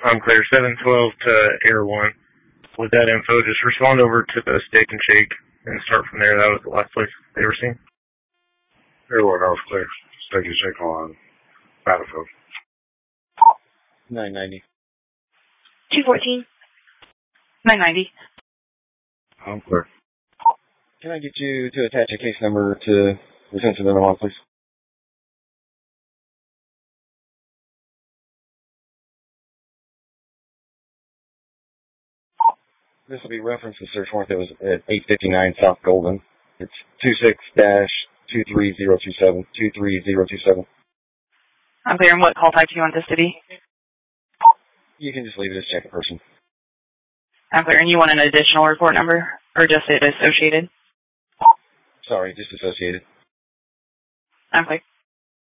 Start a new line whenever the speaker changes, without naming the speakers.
I'm clear. 712 to Air 1. With that info, just respond over to the Steak and Shake and start from there. That was the last place they were seen.
Air 1, that was clear. Steak and Shake on Battlefield.
990.
214. 990.
I'm clear.
Can I get you to attach a case number to the incident log, please? This will be reference to search warrant that was at 859 South Golden. It's 26-23027. 23027.
I'm clear. And what call type do you want this to be?
You can just leave it as check a person.
I'm clear. And you want an additional report number? Or just it associated?
Sorry, just associated.
I'm clear.